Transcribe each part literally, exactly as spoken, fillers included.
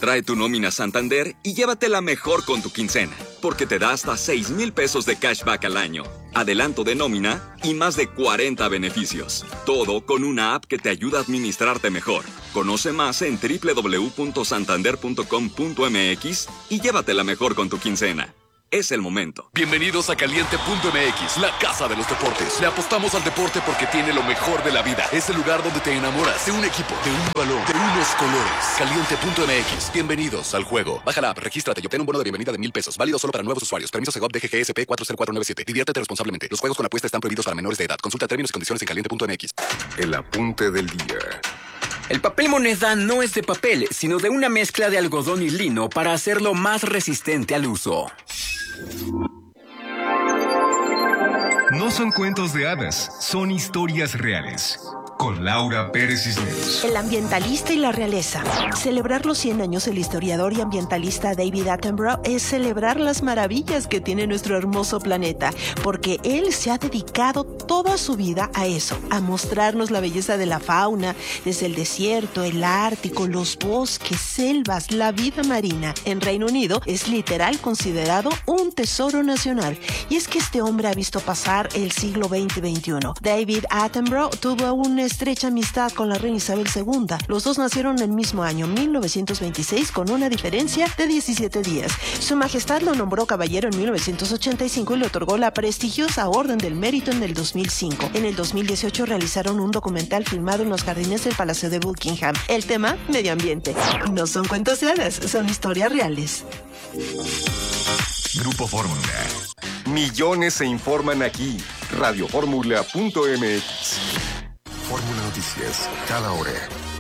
Trae tu nómina Santander y llévatela mejor con tu quincena, porque te da hasta seis mil pesos de cashback al año, adelanto de nómina y más de cuarenta beneficios. Todo con una app que te ayuda a administrarte mejor. Conoce más en doble u doble u doble u punto santander punto com punto m x y llévatela mejor con tu quincena. Es el momento. Bienvenidos a Caliente punto m x, la casa de los deportes. Le apostamos al deporte porque tiene lo mejor de la vida. Es el lugar donde te enamoras de un equipo, de un balón, de unos colores. Caliente punto m x. Bienvenidos al juego. Baja la app, regístrate y obtén un bono de bienvenida de mil pesos. Válido solo para nuevos usuarios. Permiso Segov D G G S P cuatro cero cuatro nueve siete. Diviértete responsablemente. Los juegos con apuesta están prohibidos para menores de edad. Consulta términos y condiciones en caliente punto m x. El apunte del día. El papel moneda no es de papel, sino de una mezcla de algodón y lino para hacerlo más resistente al uso. No son cuentos de hadas, son historias reales. Con Laura Pérez Cisneros. El ambientalista y la realeza. Celebrar los cien años del historiador y ambientalista David Attenborough es celebrar las maravillas que tiene nuestro hermoso planeta, porque él se ha dedicado toda su vida a eso, a mostrarnos la belleza de la fauna, desde el desierto, el Ártico, los bosques, selvas, la vida marina. En Reino Unido es literal considerado un tesoro nacional. Y es que este hombre ha visto pasar el siglo veinte y veintiuno. David Attenborough tuvo un estrecha amistad con la reina Isabel segunda. Los dos nacieron en el mismo año, mil novecientos veintiséis, con una diferencia de diecisiete días. Su Majestad lo nombró caballero en mil novecientos ochenta y cinco y le otorgó la prestigiosa Orden del Mérito en el dos mil cinco. En el dos mil dieciocho realizaron un documental filmado en los jardines del Palacio de Buckingham. El tema, medio ambiente. No son cuentos de hadas, son historias reales. Grupo Fórmula. Millones se informan aquí. radio fórmula punto m x. Fórmula Noticias, cada hora.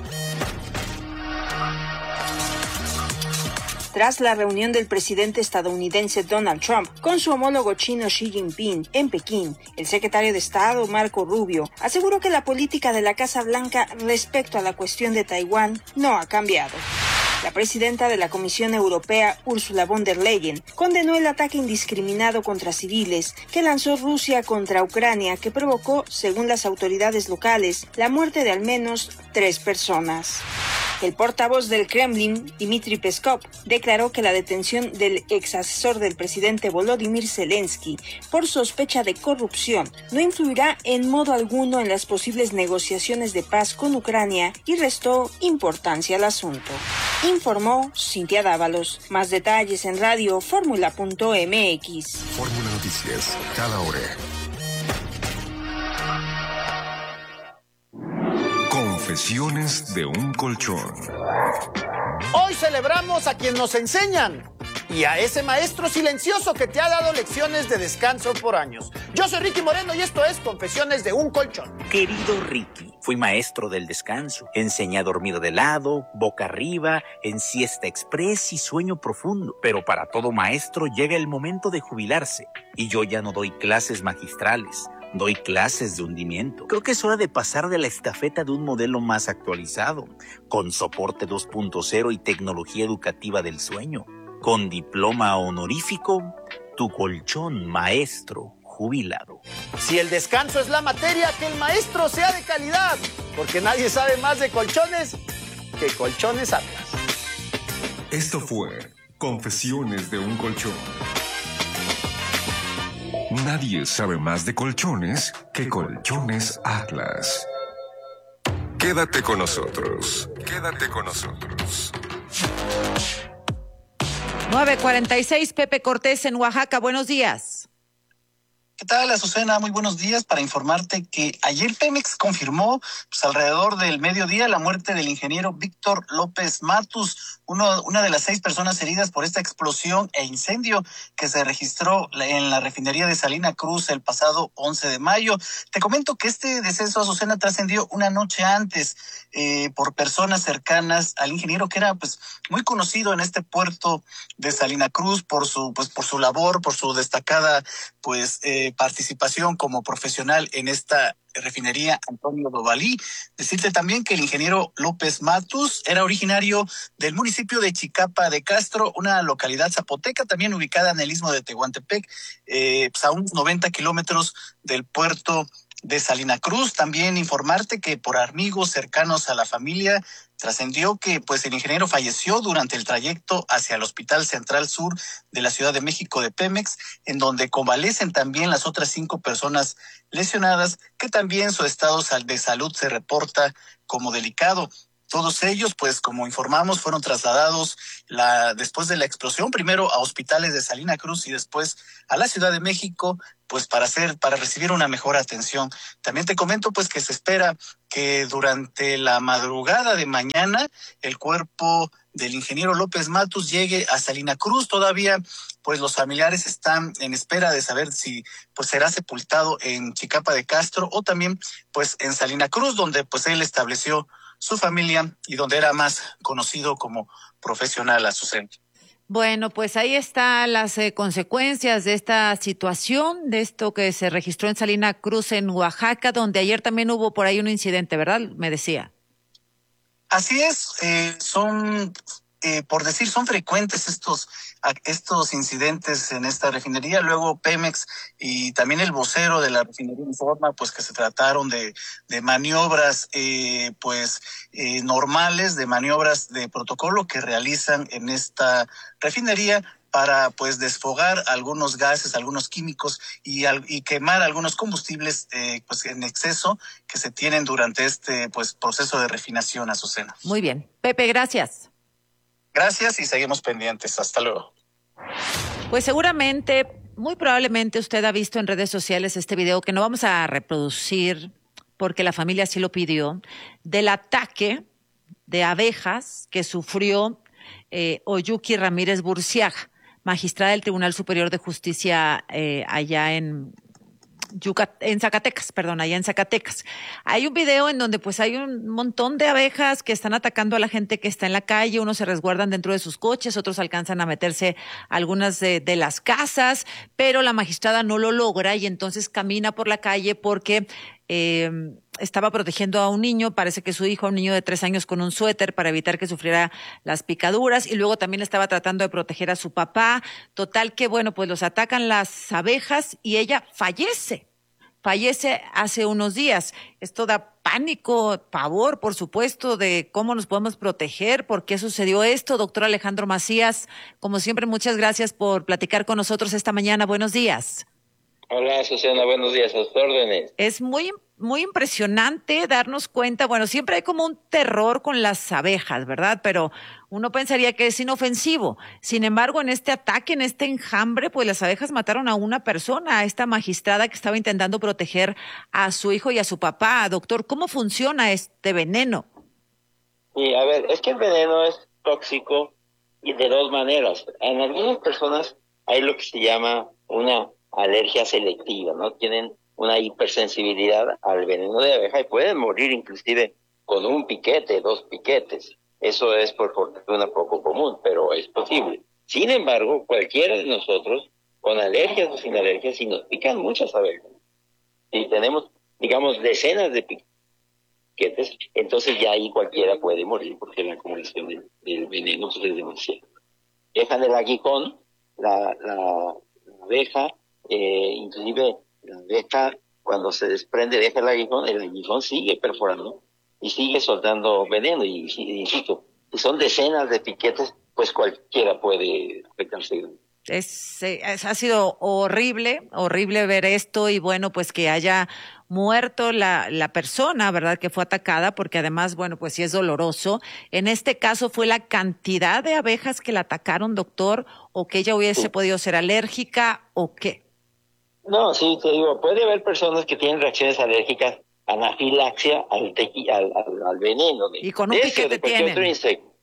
Tras la reunión del presidente estadounidense Donald Trump con su homólogo chino Xi Jinping en Pekín, el secretario de Estado Marco Rubio aseguró que la política de la Casa Blanca respecto a la cuestión de Taiwán no ha cambiado. La presidenta de la Comisión Europea, Ursula von der Leyen, condenó el ataque indiscriminado contra civiles que lanzó Rusia contra Ucrania, que provocó, según las autoridades locales, la muerte de al menos tres personas. El portavoz del Kremlin, Dmitry Peskov, declaró que la detención del ex asesor del presidente Volodymyr Zelensky por sospecha de corrupción no influirá en modo alguno en las posibles negociaciones de paz con Ucrania y restó importancia al asunto. Informó Cintia Dávalos. Más detalles en radio fórmula punto m x. Fórmula Noticias, cada hora. Confesiones de un colchón. Hoy celebramos a quien nos enseñan y a ese maestro silencioso que te ha dado lecciones de descanso por años. Yo soy Ricky Moreno y esto es Confesiones de un colchón. Querido Ricky, fui maestro del descanso. Enseñé a dormir de lado, boca arriba, en siesta express y sueño profundo. Pero para todo maestro llega el momento de jubilarse y yo ya no doy clases magistrales. Doy clases de hundimiento. Creo que es hora de pasar de la estafeta de un modelo más actualizado, con soporte dos punto cero y tecnología educativa del sueño. Con diploma honorífico, tu colchón maestro jubilado. Si el descanso es la materia, que el maestro sea de calidad, porque nadie sabe más de colchones que Colchones Atlas. Esto fue Confesiones de un colchón. Nadie sabe más de colchones que Colchones Atlas. Quédate con nosotros. Quédate con nosotros. nueve cuarenta y seis, Pepe Cortés en Oaxaca. Buenos días. ¿Qué tal, Azucena? Muy buenos días. Para informarte que ayer Pemex confirmó, pues alrededor del mediodía, la muerte del ingeniero Víctor López Matus, uno, una de las seis personas heridas por esta explosión e incendio que se registró en la refinería de Salina Cruz el pasado once de mayo. Te comento que este deceso, Azucena, trascendió una noche antes eh, por personas cercanas al ingeniero, que era pues muy conocido en este puerto de Salina Cruz por su pues por su labor, por su destacada pues eh, participación como profesional en esta refinería Antonio Dovalí. Decirte también que el ingeniero López Matus era originario del municipio de Chicapa de Castro, una localidad zapoteca también ubicada en el istmo de Tehuantepec, eh, pues a unos noventa kilómetros del puerto de Salina Cruz. También informarte que por amigos cercanos a la familia trascendió que pues el ingeniero falleció durante el trayecto hacia el Hospital Central Sur de la Ciudad de México de Pemex, en donde convalecen también las otras cinco personas lesionadas, que también su estado de salud se reporta como delicado. Todos ellos, pues como informamos, fueron trasladados la, después de la explosión, primero a hospitales de Salina Cruz y después a la Ciudad de México, pues para hacer, para recibir una mejor atención. También te comento pues que se espera que durante la madrugada de mañana el cuerpo del ingeniero López Matus llegue a Salina Cruz. Todavía pues los familiares están en espera de saber si pues será sepultado en Chicapa de Castro o también pues en Salina Cruz, donde pues él estableció su familia y donde era más conocido como profesional, Azucena. Bueno, pues ahí están las eh, consecuencias de esta situación, de esto que se registró en Salina Cruz, en Oaxaca, donde ayer también hubo por ahí un incidente, ¿verdad? Me decía. Así es, eh, son, eh, por decir, son frecuentes estos estos incidentes en esta refinería. Luego Pemex y también el vocero de la refinería informa pues que se trataron de, de maniobras eh, pues eh, normales, de maniobras de protocolo que realizan en esta refinería para pues desfogar algunos gases, algunos químicos y, al, y quemar algunos combustibles eh, pues en exceso que se tienen durante este pues proceso de refinación, Azucena. Muy bien. Pepe, gracias. Gracias y seguimos pendientes. Hasta luego. Pues seguramente, muy probablemente usted ha visto en redes sociales este video que no vamos a reproducir porque la familia así lo pidió, del ataque de abejas que sufrió eh, Oyuki Ramírez Burciaga, magistrada del Tribunal Superior de Justicia eh, allá en Yucat- en Zacatecas, perdón, allá en Zacatecas. Hay un video en donde pues hay un montón de abejas que están atacando a la gente que está en la calle, unos se resguardan dentro de sus coches, otros alcanzan a meterse a algunas de, de las casas, pero la magistrada no lo logra y entonces camina por la calle porque eh, estaba protegiendo a un niño, parece que su hijo, un niño de tres años con un suéter para evitar que sufriera las picaduras, y luego también estaba tratando de proteger a su papá. Total que, bueno, pues los atacan las abejas y ella fallece. Fallece hace unos días. Esto da pánico, pavor, por supuesto, de cómo nos podemos proteger, por qué sucedió esto. Doctor Alejandro Macías, como siempre, muchas gracias por platicar con nosotros esta mañana. Buenos días. Hola, Susana, buenos días, a sus órdenes. Es muy, muy impresionante darnos cuenta, bueno, siempre hay como un terror con las abejas, ¿verdad? Pero uno pensaría que es inofensivo. Sin embargo, en este ataque, en este enjambre, pues las abejas mataron a una persona, a esta magistrada que estaba intentando proteger a su hijo y a su papá. Doctor, ¿cómo funciona este veneno? Sí, a ver, es que el veneno es tóxico y de dos maneras. En algunas personas hay lo que se llama una alergia selectiva, ¿no? Tienen una hipersensibilidad al veneno de abeja y pueden morir inclusive con un piquete, dos piquetes. Eso es por fortuna poco común, pero es posible. Sin embargo, cualquiera de nosotros, con alergias o sin alergias, si nos pican muchas abejas, si tenemos, digamos, decenas de piquetes, entonces ya ahí cualquiera puede morir porque la acumulación del, del veneno pues, es demasiado. Dejan el aguijón, la, la, la abeja, Eh, inclusive la abeja cuando se desprende deja el aguijón, el aguijón sigue perforando y sigue soltando veneno y, y insisto, si son decenas de piquetes, pues cualquiera puede afectarse. Es, es, ha sido horrible, horrible ver esto y bueno, pues que haya muerto la, la persona, ¿verdad? Que fue atacada, porque además, bueno, pues sí es doloroso. En este caso fue la cantidad de abejas que la atacaron, doctor, o que ella hubiese sí. podido ser alérgica o qué. No, sí, te digo, puede haber personas que tienen reacciones alérgicas, anafilaxia al, tequi, al, al, al veneno. De, y con un de piquete eso, de cualquier tienen. Otro insecto,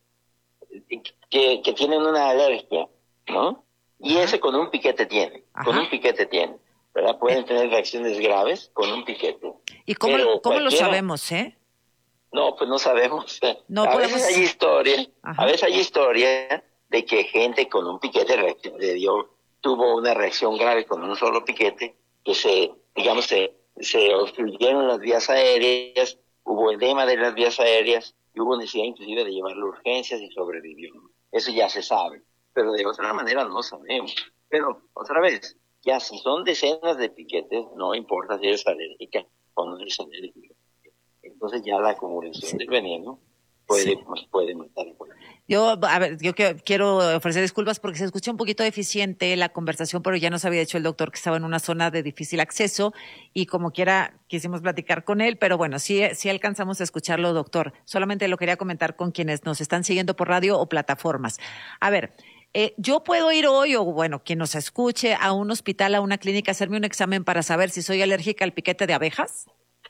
que, que tienen una alergia, ¿no? Y Ajá. ese con un piquete tiene, Ajá. con un piquete tiene, ¿verdad? Pueden tener reacciones graves con un piquete. ¿Y cómo, Pero cómo lo cualquiera... sabemos, eh? No, pues no sabemos. No a podemos... veces hay historia, Ajá. a veces hay historia de que gente con un piquete le dio... tuvo una reacción grave con un solo piquete, que se, digamos, se, se obstruyeron las vías aéreas, hubo edema de las vías aéreas, y hubo necesidad inclusive de llevarlo a urgencias y sobrevivió. Eso ya se sabe, pero de otra manera no sabemos. Pero, otra vez, ya si son decenas de piquetes, no importa si eres alérgica cuando es alérgico. Entonces ya la acumulación sí. del veneno puede, sí. pues, puede matar. Yo, a ver, yo quiero ofrecer disculpas porque se escucha un poquito deficiente la conversación, pero ya nos había dicho el doctor que estaba en una zona de difícil acceso y como quiera quisimos platicar con él, pero bueno, sí, sí alcanzamos a escucharlo, doctor. Solamente lo quería comentar con quienes nos están siguiendo por radio o plataformas. A ver, eh, yo puedo ir hoy, o bueno, quien nos escuche, a un hospital, a una clínica, hacerme un examen para saber si soy alérgica al piquete de abejas.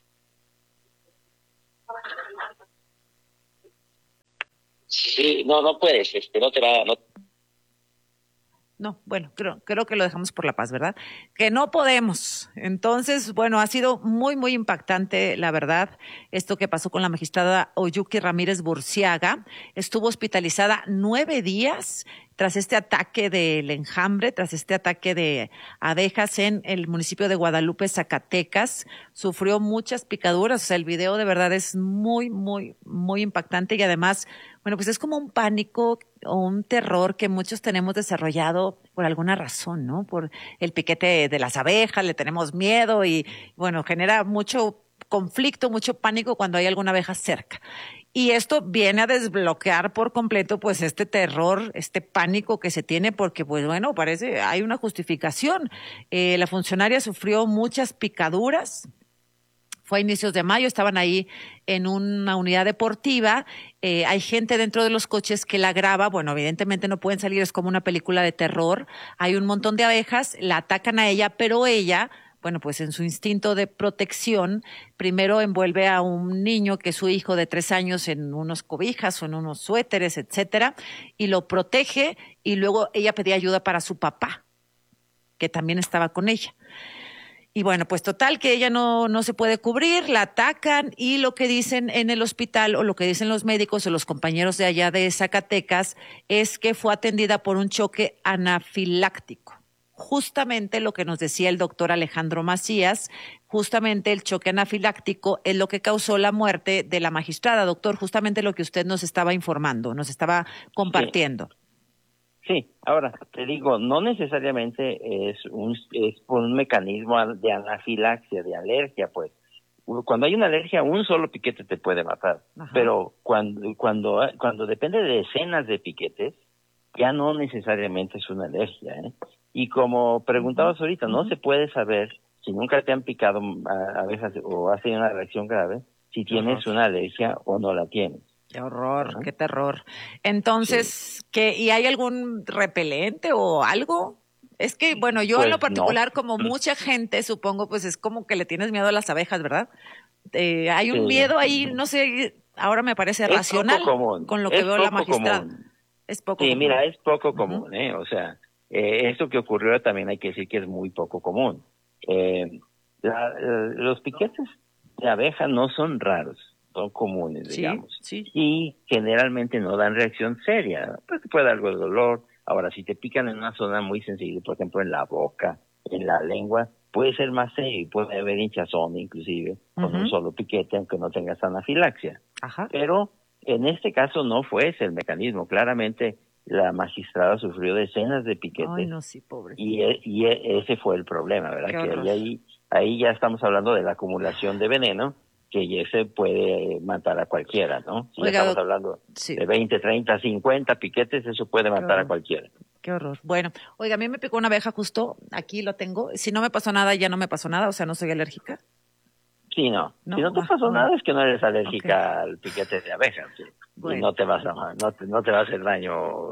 Sí, no, no puedes, este, no te va, no. No, bueno, creo, creo que lo dejamos por la paz, ¿verdad? Que no podemos. Entonces, bueno, ha sido muy, muy impactante, la verdad, esto que pasó con la magistrada Oyuki Ramírez Burciaga. Estuvo hospitalizada nueve días tras este ataque del enjambre, tras este ataque de abejas en el municipio de Guadalupe, Zacatecas. Sufrió muchas picaduras. O sea, el video de verdad es muy, muy, muy impactante y además, bueno, pues es como un pánico o un terror que muchos tenemos desarrollado por alguna razón, ¿no? Por el piquete de las abejas, le tenemos miedo y, bueno, genera mucho conflicto, mucho pánico cuando hay alguna abeja cerca. Y esto viene a desbloquear por completo, pues, este terror, este pánico que se tiene porque, pues, bueno, parece hay una justificación. Eh, la funcionaria sufrió muchas picaduras. Fue a inicios de mayo, estaban ahí en una unidad deportiva, eh, hay gente dentro de los coches que la graba, bueno, evidentemente no pueden salir, es como una película de terror, hay un montón de abejas, la atacan a ella, pero ella, bueno, pues en su instinto de protección, primero envuelve a un niño que es su hijo de tres años en unos cobijas o en unos suéteres, etcétera, y lo protege, y luego ella pedía ayuda para su papá, que también estaba con ella. Y bueno, pues total que ella no, no se puede cubrir, la atacan y lo que dicen en el hospital o lo que dicen los médicos o los compañeros de allá de Zacatecas es que fue atendida por un choque anafiláctico. Justamente lo que nos decía el doctor Alejandro Macías, justamente el choque anafiláctico es lo que causó la muerte de la magistrada. Doctor, justamente lo que usted nos estaba informando, nos estaba compartiendo. Sí. Sí, ahora te digo, no necesariamente es un es por un mecanismo de anafilaxia, de alergia, pues. Cuando hay una alergia, un solo piquete te puede matar. Ajá. Pero cuando cuando cuando depende de decenas de piquetes, ya no necesariamente es una alergia, ¿eh? Y como preguntabas ahorita, no uh-huh. se puede saber si nunca te han picado abejas o has tenido una reacción grave, si tienes uh-huh. una alergia o no la tienes. Qué horror, uh-huh. qué terror. Entonces, sí. ¿qué, ¿y hay algún repelente o algo? Es que, bueno, yo pues en lo particular, no. como mucha gente, supongo, pues es como que le tienes miedo a las abejas, ¿verdad? Eh, hay un sí. miedo ahí, no sé, ahora me parece es racional con lo que es veo la magistrada. Común. Es poco sí, común. mira, es poco común, ¿eh? O sea, eh, esto que ocurrió también hay que decir que es muy poco común. Eh, la, eh, los piquetes de abeja no son raros. Son comunes, digamos, sí, sí. y generalmente no dan reacción seria, pues puede dar algo de dolor. Ahora, si te pican en una zona muy sensible, por ejemplo en la boca, en la lengua, puede ser más serio y puede haber hinchazón inclusive uh-huh. con un solo piquete, aunque no tengas anafilaxia. Ajá. Pero en este caso no fue ese el mecanismo. Claramente la magistrada sufrió decenas de piquetes. Ay, no, sí, pobre. Y, y ese fue el problema, ¿verdad? Qué que ahí, ahí ya estamos hablando de la acumulación de veneno, que ese puede matar a cualquiera, ¿no? Si Oiga, estamos hablando sí. de veinte, treinta, cincuenta piquetes, eso puede matar a cualquiera. Qué horror. Bueno, oiga, a mí me picó una abeja justo, aquí lo tengo. Si no me pasó nada, ya no me pasó nada, o sea, no soy alérgica. Sí, no. no si no te pasó ah, nada, es que no eres alérgica okay. al piquete de abeja. ¿Sí? Bueno. Y no te vas a no te, no te va a hacer daño,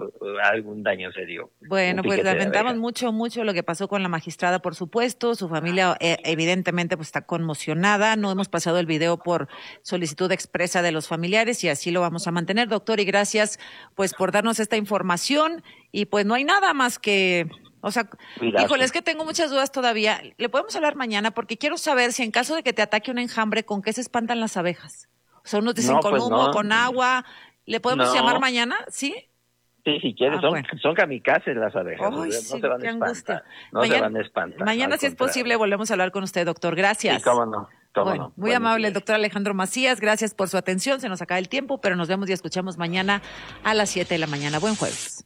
algún daño serio. Bueno, pues lamentamos mucho, mucho lo que pasó con la magistrada, por supuesto. Su familia eh, evidentemente pues está conmocionada. No hemos pasado el video por solicitud expresa de los familiares y así lo vamos a mantener, doctor. Y gracias pues por darnos esta información. Y pues no hay nada más que... O sea, Cuidado. híjole, es que tengo muchas dudas todavía. ¿Le podemos hablar mañana? Porque quiero saber si en caso de que te ataque un enjambre, ¿con qué se espantan las abejas? O sea, unos dicen no, con pues humo, no. con agua. ¿Le podemos no. llamar mañana? ¿Sí? Sí, si quieres. Ah, son, bueno. son kamikazes las abejas. Ay, no sí, se van a espantar. No mañana, se van a espantar. Mañana, si es posible, volvemos a hablar con usted, doctor. Gracias. Sí, cómo no. Cómo bueno, no. Muy Buenos amable días. El doctor Alejandro Macías. Gracias por su atención. Se nos acaba el tiempo, pero nos vemos y escuchamos mañana a las siete de la mañana. Buen jueves.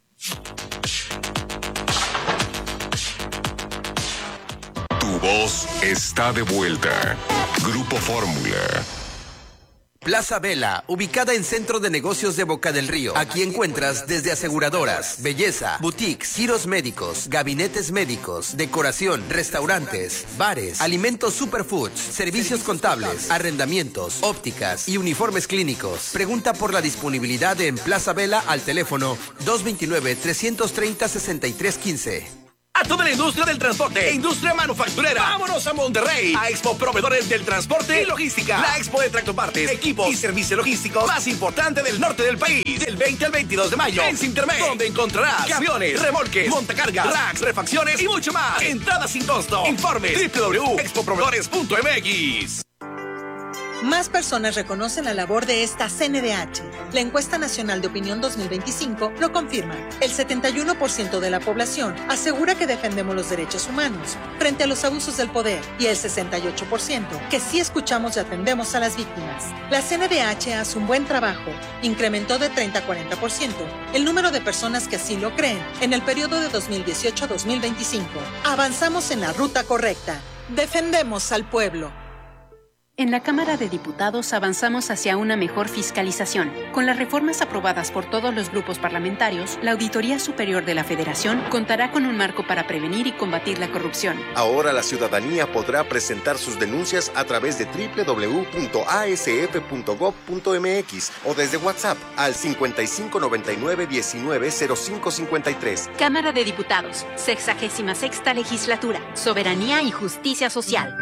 voz está de vuelta. Grupo Fórmula. Plaza Vela, ubicada en Centro de Negocios de Boca del Río. Aquí encuentras desde aseguradoras, belleza, boutiques, giros médicos, gabinetes médicos, decoración, restaurantes, bares, alimentos superfoods, servicios contables, arrendamientos, ópticas y uniformes clínicos. Pregunta por la disponibilidad en Plaza Vela al teléfono dos dos nueve, tres tres cero, seis tres uno cinco. A toda la industria del transporte e industria manufacturera, vámonos a Monterrey, a Expo Proveedores del Transporte y Logística. La expo de tractopartes, equipos y servicio logístico más importante del norte del país. Del veinte al veintidós de mayo en Sintermex, donde encontrarás camiones, remolques, montacargas, racks, refacciones y mucho más. Entrada sin costo. Informes doble u doble u doble u punto expo proveedores punto m x. Más personas reconocen la labor de esta C N D H. La encuesta nacional de opinión dos mil veinticinco lo confirma. El setenta y uno por ciento de la población asegura que defendemos los derechos humanos frente a los abusos del poder y el sesenta y ocho por ciento que sí escuchamos y atendemos a las víctimas. La C N D H hace un buen trabajo. Incrementó de treinta a cuarenta por ciento el número de personas que así lo creen en el periodo de dos mil dieciocho a dos mil veinticinco. Avanzamos en la ruta correcta. Defendemos al pueblo. En la Cámara de Diputados avanzamos hacia una mejor fiscalización. Con las reformas aprobadas por todos los grupos parlamentarios, la Auditoría Superior de la Federación contará con un marco para prevenir y combatir la corrupción. Ahora la ciudadanía podrá presentar sus denuncias a través de doble u doble u doble u punto a s f punto gob punto m x o desde WhatsApp al cincuenta y cinco noventa y nueve diecinueve cero cinco cincuenta y tres. Cámara de Diputados, sexagésima sexta Legislatura, Soberanía y Justicia Social.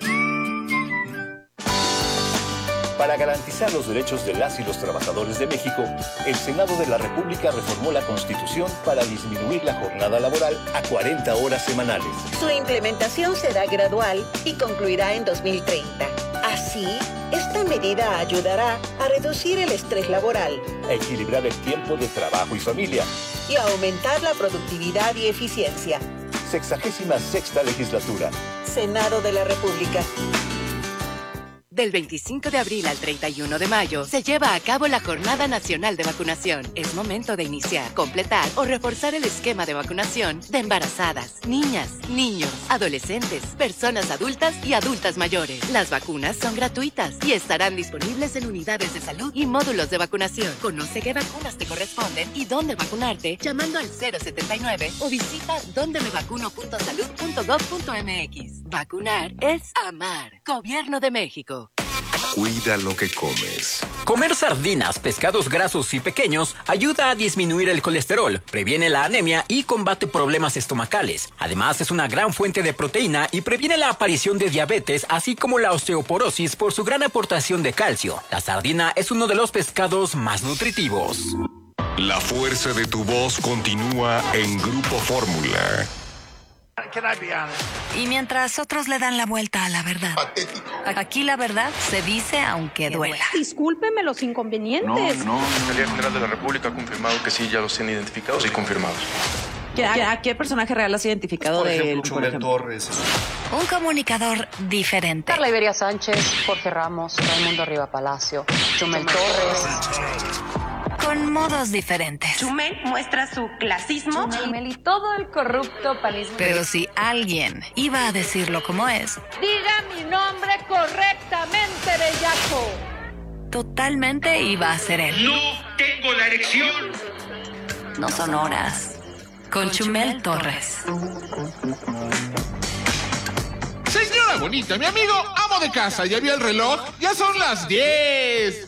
Para garantizar los derechos de las y los trabajadores de México, el Senado de la República reformó la Constitución para disminuir la jornada laboral a cuarenta horas semanales. Su implementación será gradual y concluirá en dos mil treinta. Así, esta medida ayudará a reducir el estrés laboral, a equilibrar el tiempo de trabajo y familia y a aumentar la productividad y eficiencia. Sexagésima sexta Legislatura. Senado de la República. Del veinticinco de abril al treinta y uno de mayo se lleva a cabo la Jornada Nacional de Vacunación. Es momento de iniciar, completar o reforzar el esquema de vacunación de embarazadas, niñas, niños, adolescentes, personas adultas y adultas mayores. Las vacunas son gratuitas y estarán disponibles en unidades de salud y módulos de vacunación. Conoce qué vacunas te corresponden y dónde vacunarte llamando al cero setenta y nueve o visita donde me vacuno punto salud punto gob punto m x. Vacunar es amar. Gobierno de México. Cuida lo que comes. Comer sardinas, pescados grasos y pequeños ayuda a disminuir el colesterol, previene la anemia y combate problemas estomacales. Además, es una gran fuente de proteína y previene la aparición de diabetes, así como la osteoporosis por su gran aportación de calcio. La sardina es uno de los pescados más nutritivos. La fuerza de tu voz continúa en Grupo Fórmula. Y mientras otros le dan la vuelta a la verdad, aquí la verdad se dice aunque duela. Discúlpeme los inconvenientes. No, no, la Fiscalía General de la República ha confirmado que sí, ya los tienen identificados y confirmados. ¿A qué personaje real has identificado de él? Chumel Torres. Un comunicador diferente. Carla Iberia Sánchez, Jorge Ramos, Raimundo Riva Palacio, Chumel Torres. Con modos diferentes. Chumel muestra su clasismo. Chumel y todo el corrupto panismo. Pero si alguien iba a decirlo como es, diga mi nombre correctamente, bellaco. Totalmente iba a ser él. No tengo la erección. No son horas. Con Chumel Torres. Señora bonita, mi amigo amo de casa, ¿ya vio el reloj? Ya son las diez.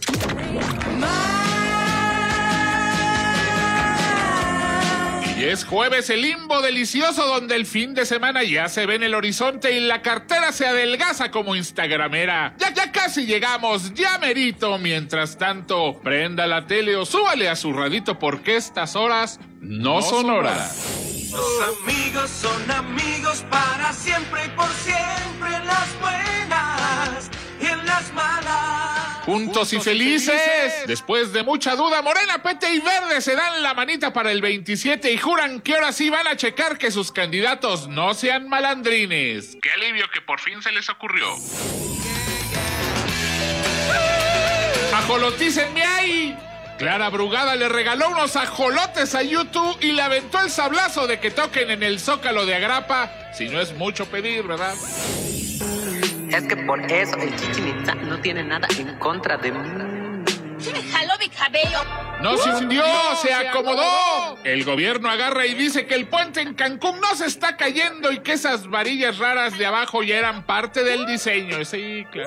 Y es jueves el limbo delicioso donde el fin de semana ya se ve en el horizonte y la cartera se adelgaza como instagramera. Ya, ya casi llegamos, ya merito. Mientras tanto, prenda la tele o súbale a su radito porque estas horas no, no son horas. Los amigos son amigos para siempre y por siempre, en las buenas y en las malas. Juntos y felices. Después de mucha duda, Morena, P T y Verde se dan la manita para el veintisiete y juran que ahora sí van a checar que sus candidatos no sean malandrines. Qué alivio que por fin se les ocurrió. Ajolotícenme ahí. Clara Brugada le regaló unos ajolotes a YouTube y le aventó el sablazo de que toquen en el Zócalo de Agrapa, si no es mucho pedir, ¿verdad? Es que por eso el Chichen Itzá no tiene nada en contra de mí. ¡Se me jaló mi cabello! ¡No se hundió! ¡Se acomodó! El gobierno agarra y dice que el puente en Cancún no se está cayendo y que esas varillas raras de abajo ya eran parte del diseño. Sí, claro.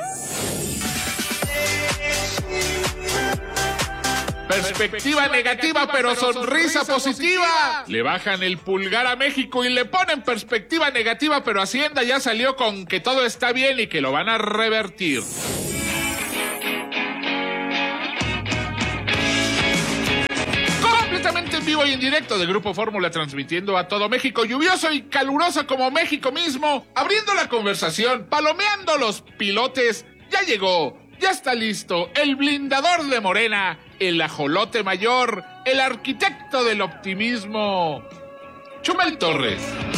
Perspectiva negativa, pero sonrisa positiva. Le bajan el pulgar a México y le ponen perspectiva negativa, pero Hacienda ya salió con que todo está bien y que lo van a revertir. Completamente en vivo y en directo de Grupo Fórmula, transmitiendo a todo México, lluvioso y caluroso como México mismo, abriendo la conversación, palomeando los pilotes. Ya llegó, ya está listo, el blindador de Morena, el ajolote mayor, el arquitecto del optimismo, Chumel Torres.